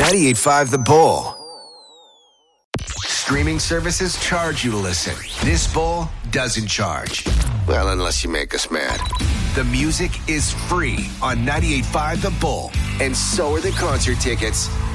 98.5 The Bull. Streaming services charge you to listen. This Bull doesn't charge. Well, unless you make us mad. The music is free on 98.5 The Bull. And so are the concert tickets.